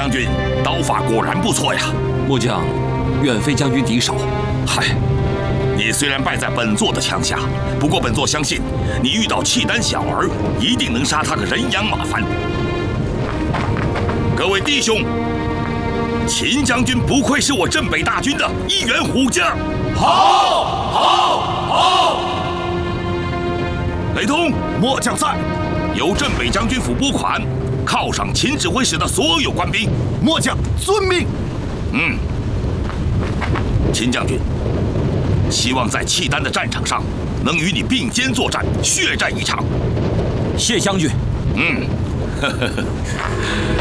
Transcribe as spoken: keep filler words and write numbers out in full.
将军刀法果然不错呀。 末将远非将军敌手。 嗨，你虽然败在本座的枪下，不过本座相信你遇到契丹小儿，一定能杀他个人仰马翻。各位弟兄，秦将军不愧是我镇北大军的一员虎将。 好，好，好！ 雷通， 末将在。 由镇北将军府拨款，犒赏秦指挥使的所有官兵。 末将遵命。 嗯，秦将军，希望在契丹的战场上能与你并肩作战，血战一场。 谢将军。 嗯，呵呵呵。